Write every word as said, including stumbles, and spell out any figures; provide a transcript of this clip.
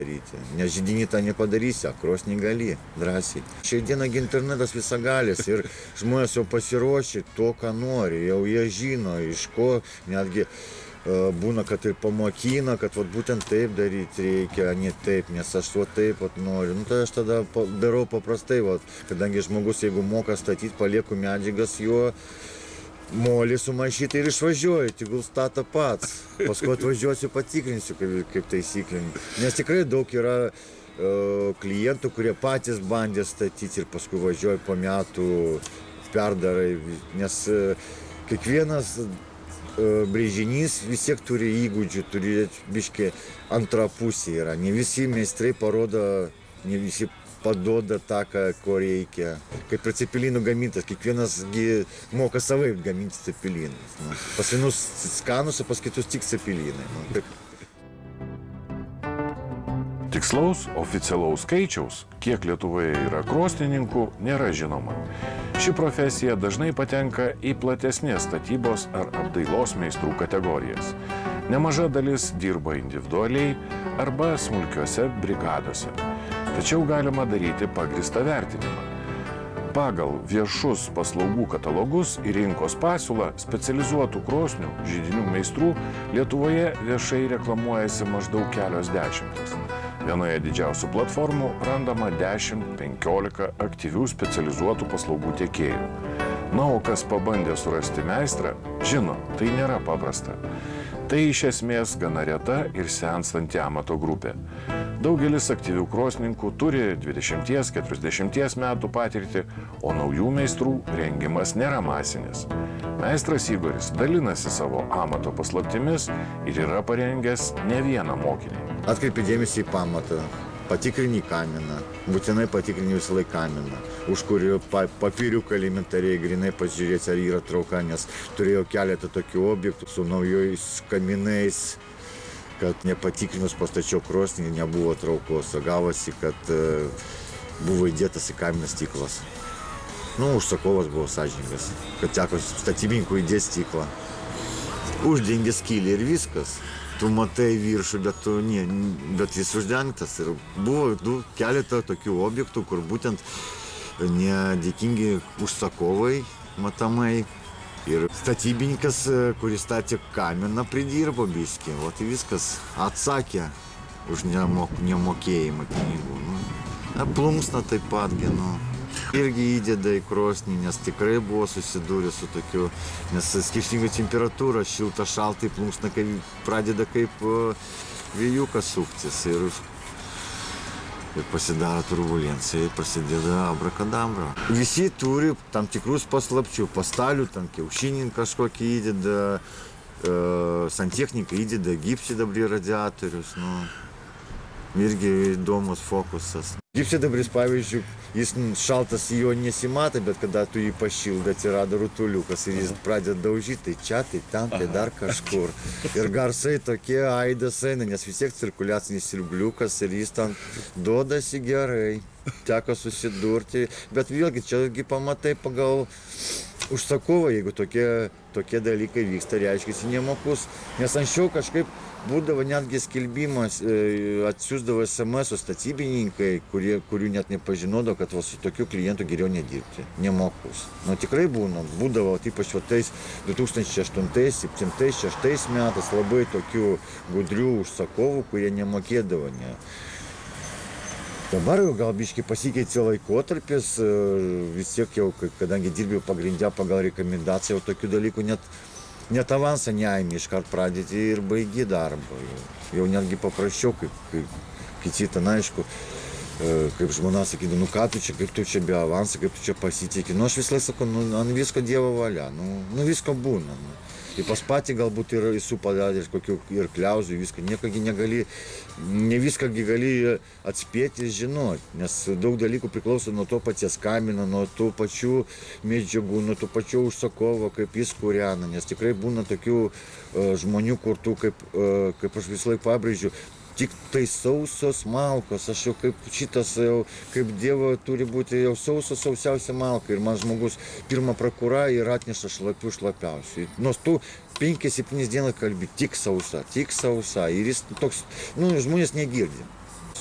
daryti. Nes židinį tą nepadarysi, o krosnį gali, drąsiai. Šiai dieną internetas visagalis ir žmonės jau pasiruošė to, ką nori, jau jie žino, iš ko netgi būna, kad ir pamokina, kad vat, būtent taip daryti reikia, ne taip, nes aš va taip vat, noriu. Nu, tai aš tada darau paprastai, vat, kadangi žmogus, jeigu moka statyti, palieku medžiagas, juo molį sumaišyti ir išvažiuoju, tegul stato pats. Paskui atvažiuosiu, patikrinsiu, kaip, kaip taisyklė. Nes tikrai daug yra uh, klientų, kurie patys bandė statyti ir paskui važiuoja po metų, perdarai, nes uh, kiekvienas brėžinys vis tiek turi įgūdžių, turi biškį antrą pusę yra. Ne visi meistrai parodo, ne visi paduoda tą, ko reikia. Kaip ir cepelinų gamintas, kiekvienas moka savaip gaminti cepelinus. Nu, pas vienus skanus, o pas kitus tik cepelinai. Nu, kaip... Tikslaus oficialaus skaičiaus, kiek Lietuvoje yra krosnininkų, nėra žinoma. Ši profesija dažnai patenka į platesnės statybos ar apdailos meistrų kategorijas. Nemaža dalis dirba individualiai arba smulkiose brigadose. Tačiau galima daryti pagrįstą vertinimą. Pagal viešus paslaugų katalogus ir rinkos pasiūlą specializuotų krosnių židinių meistrų Lietuvoje viešai reklamuojasi maždaug kelios dešimtis. Vienoje didžiausių platformų randama dešimt penkiolika aktyvių specializuotų paslaugų tiekėjų. Na, o kas pabandė surasti meistrą, žino, tai nėra paprasta. Tai iš esmės gana reta ir senstanti amato grupė. Daugelis aktyvių krosnininkų turi dvidešimties keturiasdešimties metų patirtį, o naujų meistrų rengimas nėra masinis. Meistras Igoris dalinasi savo amato paslaptimis ir yra parengęs ne vieną mokinį. Atkreipi dėmesį į pamatą, patikrini kaminą, būtinai patikrini visą laiką kaminą, už kurių papiriuką elementariai grinai pasižiūrėti, ar yra trauka, nes turėjau keletą tokių objektų su naujais kaminais, kad nepatikrinus pastačiau krosnį, nebuvo traukos, o gavosi, kad uh, buvo įdėtas į kaminą stiklas. Nu, užsakovas buvo sąžiningas, kad teko statybininkų įdėti stiklą. Uždengė skylį ir viskas. Tu matai viršų, bet, tu, ne, bet jis uždengtas. Ir buvo du, keletą tokių objektų, kur būtent nedėkingi užsakovai matomai. Ir statybininkas, kuris statė kaminą, pridirbo biskį. O tai viskas atsakė už nemok, nemokėjimą pinigų. Nu, plunksna taip pat, nu, irgi įdeda į krosnį, nes tikrai buvo susidūrę su tokiu, nes skirtinga temperatūra, šilta, šaltai, plunksna pradeda kaip vėjukas suktis ir, ir pasidaro turbulencija ir prasideda abrakadabra. Visi turi tam tikrus paslapčių, pastalių, tam kiaušinį kažkokį įdeda, e, santechnika įdeda gypsidabrį radiatorius, nu, irgi įdomus fokusas. Gypsidabris, pavyzdžiui, jis šaltas jo nesimato, bet kada tu jį pašildai, atsirado rutuliukas ir jis pradeda daužyti, tai čia, tai ten, tai dar kažkur. Ir garsai tokie aidas eina, nes vis tiek cirkuliacinis siurbliukas ir jis ten duodasi gerai, teko susidurti. Bet vėlgi, čiagi pamatai pagal užsakovą, jeigu tokie, tokie dalykai vyksta, reiškia, jis nemokus. Nes anksčiau kažkaip būdavo netgi skelbimas, atsiųsdavo es em es statybininkai, kurie, kurių net nepažinodavo, kad va, su tokiu klientu geriau nedirbti, nemokus. Nu, tikrai būna, būdavo, ypač va, tais du tūkstančiai aštuntais, septintais, šeštais metais labai tokių gudrių užsakovų, kurie nemokėdavo. Ne. Dabar jau gal biškai pasikeitė laikotarpis, vis tiek jau, kadangi dirbėjau pagrindę pagal rekomendaciją, jau tokių dalykų net Net avansą neaimi, iškart pradėti ir baigi darbą. Jau netgi paprasčiau, kaip, kaip kiti ten, aišku, kaip žmona sakydavo, nu ką tu čia, kaip tu čia be avansą, kaip tu čia pasitikė. Nu aš vis laik sakau, nu ant visko Dievo valia, nu, nu visko būna. Nu. Ir pas patį galbūt ir esu padaręs kokių ir kliauzų, viską, niekagi negali, ne viskągi gali atspėti ir žinoti, nes daug dalykų priklauso nuo to paties kamino, nuo tų pačių medžiagų, nuo tų pačių užsakovo, kaip jis kūrena, nes tikrai būna tokių uh, žmonių, kur tu, kaip, uh, kaip aš vis laik pabrėžiu, tik tai sausos malkos, aš jau kaip šitas, jau kaip Dievo turi būti jau sausos, sausiausia malka. Ir man žmogus pirmą prakūrą ir atneša šlapių šlapiausių. Nors tu penkias septynias dienas kalbi tik sausa, tik sausa. Ir jis toks, nu, žmonės negirdi.